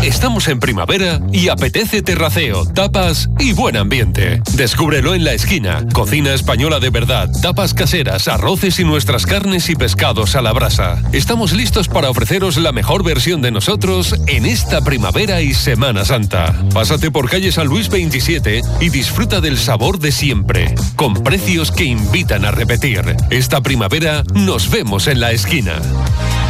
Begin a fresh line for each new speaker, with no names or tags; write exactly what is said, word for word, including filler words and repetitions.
Estamos en primavera y apetece terraceo, tapas y buen ambiente. Descúbrelo en La Esquina. Cocina española de verdad, tapas caseras, arroces y nuestras carnes y pescados a la brasa. Estamos listos para ofreceros la mejor versión de nosotros en esta primavera y Semana Santa. Pásate por calle San Luis veintisiete y disfruta del sabor de siempre, con precios que invitan a repetir. Esta primavera nos vemos en La Esquina.